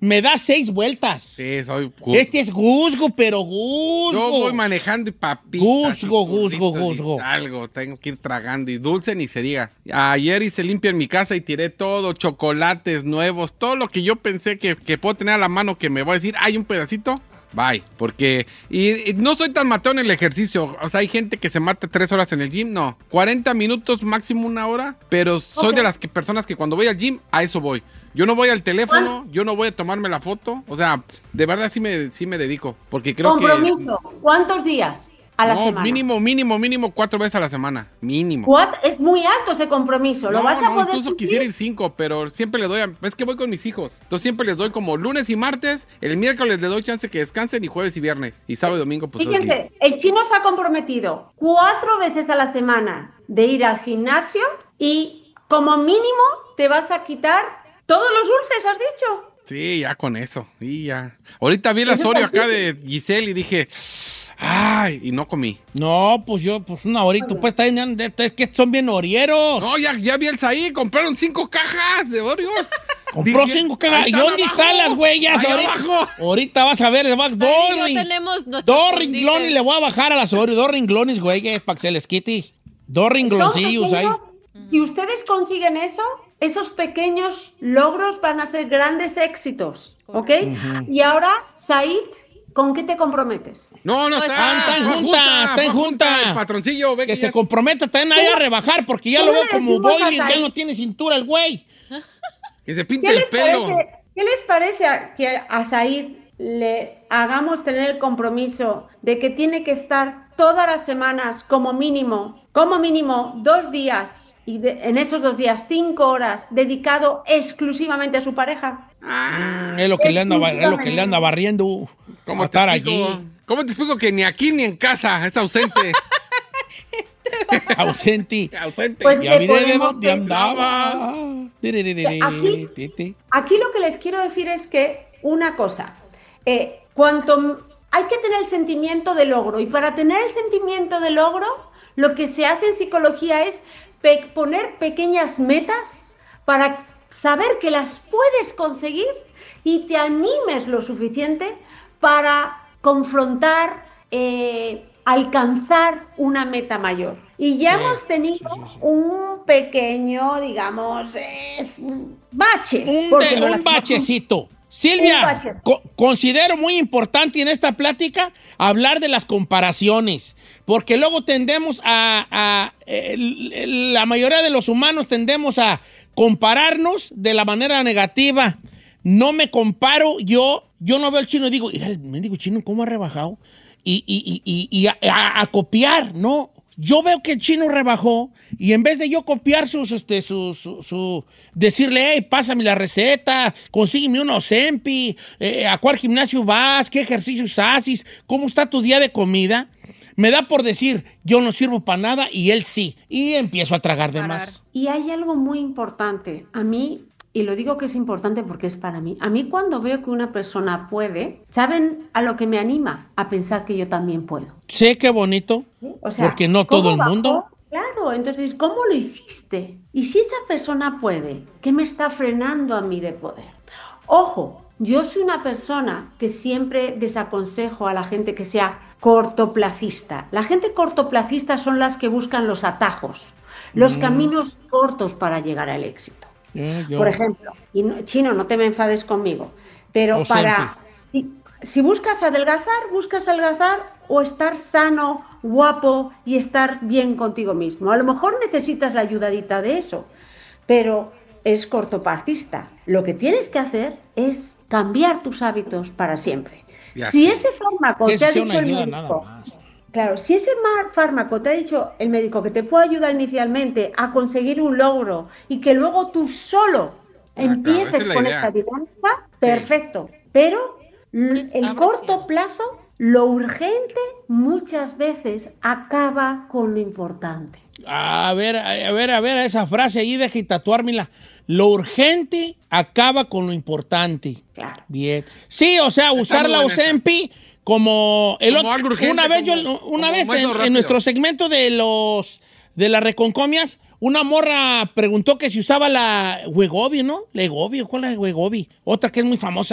me da 6 vueltas. Sí, soy Guzgo. Este es Guzgo, pero Guzgo. Yo voy manejando y papitas. Guzgo. Algo, tengo que ir tragando. Y dulce ni se diga. Ayer hice limpia en mi casa y tiré todo, chocolates nuevos, todo lo que yo pensé que puedo tener a la mano que me voy a decir, hay un pedacito. Bye, porque y no soy tan mateo en el ejercicio. O sea, hay gente que se mata 3 horas en el gym, no. 40 minutos, máximo 1 hora, pero soy de las personas que cuando voy al gym, a eso voy. Yo no voy al teléfono, yo no voy a tomarme la foto. O sea, de verdad sí me dedico, porque creo Compromiso. ¿Cuántos días a la semana? Mínimo 4 veces a la semana, mínimo. Es muy alto ese compromiso. ¿Lo vas a poder incluso cumplir? quisiera ir 5, pero siempre le doy, es que voy con mis hijos. Entonces siempre les doy como lunes y martes, el miércoles les doy chance que descansen y jueves y viernes. Y sábado y domingo pues Fíjense, el chino se ha comprometido 4 veces a la semana de ir al gimnasio y como mínimo te vas a quitar todos los dulces, ¿has dicho? Sí, ya con eso. Y ya. Ahorita vi el Asorio acá de Giselle y dije, ay, y no comí. No, pues una horita, pues es que son bien orieros. No, ya vi el Saí, compraron 5 cajas de Oreos. Compró 5 cajas. ¿Y dónde están las huellas? Ahorita vas a ver, dos renglones le voy a bajar a las Oreos, 2 renglones, güeyes, para que se les quite. 2 rengloncillos ahí. Si ustedes consiguen eso, esos pequeños logros van a ser grandes éxitos, ¿ok? Y ahora, Said, ¿con qué te comprometes? No, está en junta. El patroncillo, ve que se comprometa también ahí a rebajar, porque ya lo veo como boiling, ya no tiene cintura el güey. Que se pinte el pelo. ¿Qué les parece que a Said le hagamos tener el compromiso de que tiene que estar todas las semanas como mínimo 2 días? Y en esos 2 días, 5 horas, dedicado exclusivamente a su pareja. Es lo que le anda barriendo. ¿Cómo estar allí? ¿Cómo te explico que ni aquí ni en casa es ausente? Ausente. Pues ya miré de dónde andaba. Aquí lo que les quiero decir es que una cosa, hay que tener el sentimiento de logro, y para tener el sentimiento de logro, lo que se hace en psicología es poner pequeñas metas para saber que las puedes conseguir y te animes lo suficiente para confrontar, alcanzar una meta mayor. Y ya hemos tenido un pequeño, digamos, bache. Un bachecito. Silvia, considero muy importante en esta plática hablar de las comparaciones, porque luego tendemos la mayoría de los humanos tendemos a compararnos de la manera negativa. No me comparo, yo no veo al chino y digo, mira, el mendigo chino cómo ha rebajado, y a copiar, ¿no? Yo veo que el chino rebajó y en vez de yo copiar decirle, hey, pásame la receta, consígueme un Ozempic, a cuál gimnasio vas, qué ejercicios haces, cómo está tu día de comida, me da por decir, yo no sirvo para nada y él sí. Y empiezo a tragar de más. Y hay algo muy importante. A mí, y lo digo que es importante porque es para mí, a mí cuando veo que una persona puede, ¿saben a lo que me anima? A pensar que yo también puedo. Sí, qué bonito. ¿Sí? O sea, porque no todo el mundo. Claro, entonces, ¿cómo lo hiciste? Y si esa persona puede, ¿qué me está frenando a mí de poder? Ojo, yo soy una persona que siempre desaconsejo a la gente que sea cortoplacista. La gente cortoplacista son las que buscan los atajos, los caminos cortos para llegar al éxito. Por ejemplo, y Chino, no te me enfades conmigo, pero si buscas adelgazar o estar sano, guapo y estar bien contigo mismo. A lo mejor necesitas la ayudadita de eso, pero es cortoplacista. Lo que tienes que hacer es cambiar tus hábitos para siempre. Si ese fármaco te ha dicho el médico, claro, si ese fármaco te ha dicho el médico que te puede ayudar inicialmente a conseguir un logro y que luego tú solo empieces con esa dinámica, perfecto. Pero el corto plazo, lo urgente muchas veces acaba con lo importante. A ver, esa frase ahí, deje tatuármela. Lo urgente acaba con lo importante. Claro. Bien. Sí, o sea, usar la Ozempic como algo urgente. Una vez en nuestro segmento de las reconcomias, una morra preguntó que si usaba la Wegovy, ¿no? Wegovy, ¿cuál es la Wegovy? Otra que es muy famosa.